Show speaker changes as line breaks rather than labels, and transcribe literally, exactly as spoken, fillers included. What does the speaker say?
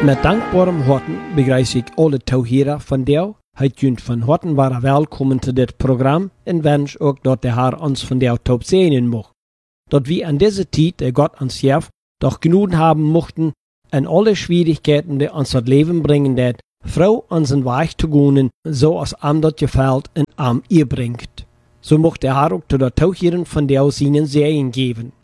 Met dankbarem harten begrüße ich alle Zuhörer von dir. Heet junt van harten waren welkom te dit programma en wens ook dat de Herr ons van jou top segnen mag. Dat wir an dieser Zeit, der Gott uns hilft, doch Gnuden haben mochten, an alle Schwierigkeiten, die uns das Leben bringen, dat Frau unseren Weg zu gehen, so als am das gefällt und am ihr bringt. So mocht der Herr auch zu der Taucheren von der seinen Segen geben.